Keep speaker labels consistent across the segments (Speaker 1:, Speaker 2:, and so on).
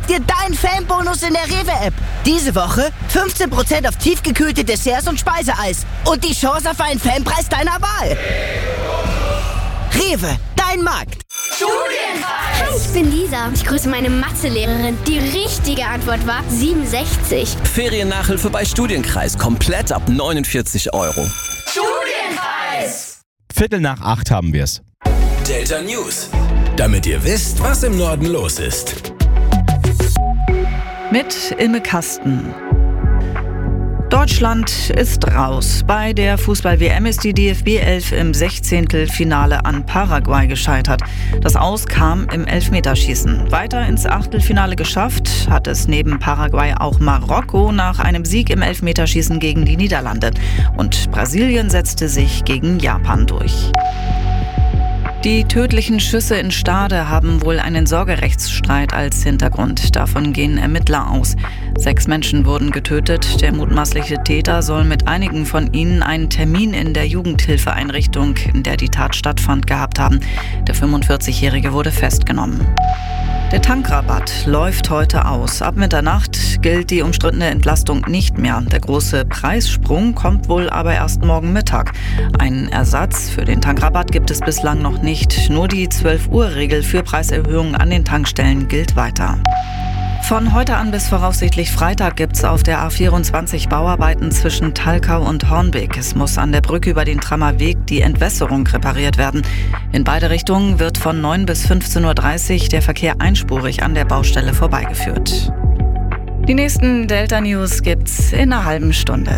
Speaker 1: dir deinen Fanbonus in der Rewe-App. Diese Woche 15% auf tiefgekühlte Desserts und Speiseeis. Und die Chance auf einen Fanpreis deiner Wahl. Rewe, dein Markt.
Speaker 2: Studienreis! Hi, ich bin Lisa. Ich grüße meine Mathelehrerin. Die richtige Antwort war 67.
Speaker 3: Feriennachhilfe bei Studienkreis. Komplett ab 49 €.
Speaker 2: Studienreis!
Speaker 4: 7:45 haben wir es.
Speaker 5: Delta News. Damit ihr wisst, was im Norden los ist.
Speaker 6: Mit Ilme Kasten. Deutschland ist raus. Bei der Fußball-WM ist die DFB 11 im 16. Finale an Paraguay gescheitert. Das Aus kam im Elfmeterschießen. Weiter ins Achtelfinale geschafft hat es neben Paraguay auch Marokko nach einem Sieg im Elfmeterschießen gegen die Niederlande. Und Brasilien setzte sich gegen Japan durch. Die tödlichen Schüsse in Stade haben wohl einen Sorgerechtsstreit als Hintergrund. Davon gehen Ermittler aus. 6 Menschen wurden getötet. Der mutmaßliche Täter soll mit einigen von ihnen einen Termin in der Jugendhilfeeinrichtung, in der die Tat stattfand, gehabt haben. Der 45-Jährige wurde festgenommen. Der Tankrabatt läuft heute aus. Ab Mitternacht gilt die umstrittene Entlastung nicht mehr. Der große Preissprung kommt wohl aber erst morgen Mittag. Einen Ersatz für den Tankrabatt gibt es bislang noch nicht. Nur die 12-Uhr-Regel für Preiserhöhungen an den Tankstellen gilt weiter. Von heute an bis voraussichtlich Freitag gibt's auf der A24 Bauarbeiten zwischen Thalkau und Hornbeek. Es muss an der Brücke über den Trammer Weg die Entwässerung repariert werden. In beide Richtungen wird von 9 bis 15:30 Uhr der Verkehr einspurig an der Baustelle vorbeigeführt. Die nächsten Delta News gibt's in einer halben Stunde.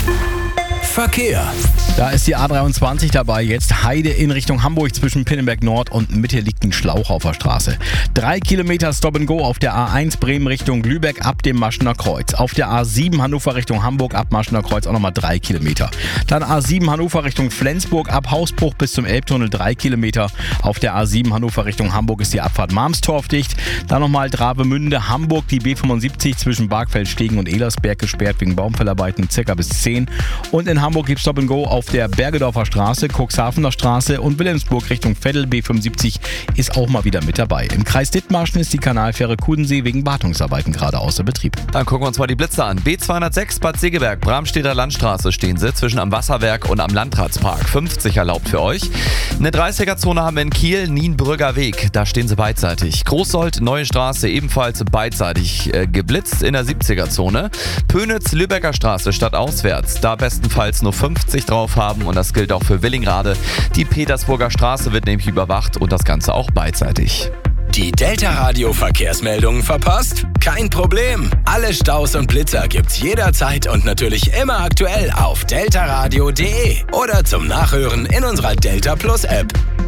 Speaker 5: Verkehr.
Speaker 4: Da ist die A23 dabei. Jetzt Heide in Richtung Hamburg zwischen Pinneberg Nord und Mitte liegt ein Schlauch auf der Straße. 3 Kilometer Stop and Go auf der A1 Bremen Richtung Lübeck ab dem Maschener Kreuz. Auf der A7 Hannover Richtung Hamburg ab Maschener Kreuz auch nochmal 3 Kilometer. Dann A7 Hannover Richtung Flensburg ab Hausbruch bis zum Elbtunnel 3 Kilometer. Auf der A7 Hannover Richtung Hamburg ist die Abfahrt Malmstorf dicht. Dann nochmal Travemünde Hamburg, die B75 zwischen Bargfeldstegen und Ehlersberg gesperrt wegen Baumfellarbeiten ca. bis 10. Und in Hamburg gibt Stop and Go auf der Bergedorfer Straße, Cuxhavener Straße und Wilhelmsburg Richtung Veddel. B75 ist auch mal wieder mit dabei. Im Kreis Dithmarschen ist die Kanalfähre Kudensee wegen Wartungsarbeiten gerade außer Betrieb.
Speaker 7: Dann gucken wir uns mal die Blitze an. B206 Bad Segeberg, Bramstedter Landstraße stehen sie zwischen am Wasserwerk und am Landratspark. 50 erlaubt für euch. Eine 30er-Zone haben wir in Kiel, Nienbrügger Weg. Da stehen sie beidseitig. Großsold, Neue Straße ebenfalls beidseitig geblitzt in der 70er-Zone. Pönitz, Lübecker Straße stadtauswärts. Da bestenfalls nur 50 drauf haben und das gilt auch für Willingrade. Die Petersburger Straße wird nämlich überwacht und das Ganze auch beidseitig.
Speaker 5: Die Delta Radio Verkehrsmeldungen verpasst? Kein Problem. Alle Staus und Blitzer gibt's jederzeit und natürlich immer aktuell auf deltaradio.de oder zum Nachhören in unserer Delta Plus App.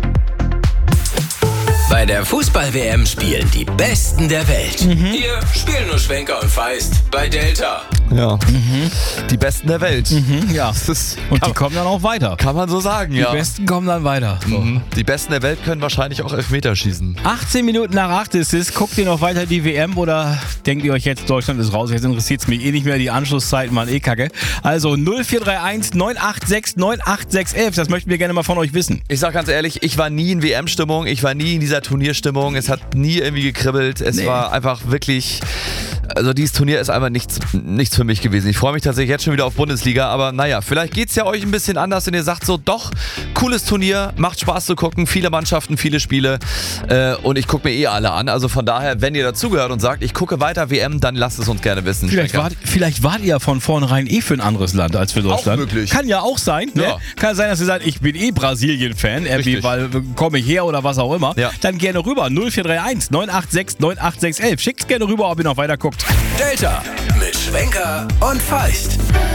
Speaker 5: Bei der Fußball-WM spielen die Besten der Welt. Hier spielen nur Schwenker und Feist bei Delta.
Speaker 7: Ja, die Besten der Welt.
Speaker 4: Ja, und die kommen dann auch weiter.
Speaker 7: Kann man so sagen,
Speaker 4: Die
Speaker 7: ja.
Speaker 4: Besten kommen dann weiter. So.
Speaker 7: Die Besten der Welt können wahrscheinlich auch Elfmeter schießen.
Speaker 4: 18 Minuten nach 8 ist es. Guckt ihr noch weiter die WM oder denkt ihr euch jetzt, Deutschland ist raus, jetzt interessiert es mich eh nicht mehr, die Anschlusszeiten waren eh kacke. Also 0431 986 98611, das möchten wir gerne mal von euch wissen.
Speaker 7: Ich sag ganz ehrlich, ich war nie in WM-Stimmung, ich war nie in dieser Turnierstimmung, es hat nie irgendwie gekribbelt, es war einfach wirklich... Also dieses Turnier ist einfach nichts für mich gewesen. Ich freue mich tatsächlich jetzt schon wieder auf Bundesliga, aber naja, vielleicht geht es ja euch ein bisschen anders und ihr sagt so, doch, cooles Turnier, macht Spaß zu gucken, viele Mannschaften, viele Spiele und ich gucke mir eh alle an. Also von daher, wenn ihr dazugehört und sagt, ich gucke weiter WM, dann lasst es uns gerne wissen.
Speaker 4: Vielleicht wart ihr ja von vornherein eh für ein anderes Land als für Deutschland.
Speaker 7: Auch möglich.
Speaker 4: Kann ja auch sein. Ne?
Speaker 7: Ja.
Speaker 4: Kann sein, dass ihr sagt, ich bin eh Brasilien-Fan, weil komme ich her oder was auch immer.
Speaker 7: Ja.
Speaker 4: Dann gerne rüber, 0431 986 98611. Schickt's gerne rüber, ob ihr noch weiter guckt.
Speaker 5: Delta mit Schwenker und Feist.